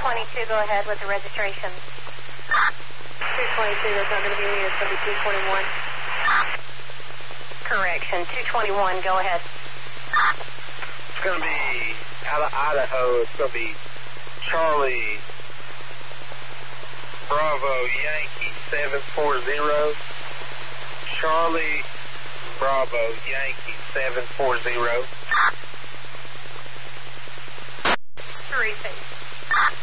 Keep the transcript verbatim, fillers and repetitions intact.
twenty-two, go ahead with the registration. two twenty-two, that's not going to be me, it's going to be two twenty-one. Correction, two twenty-one, go ahead. It's going to be out of Idaho. It's going to be Charlie Bravo Yankee seven four zero. Charlie Bravo Yankee seven four zero. Three,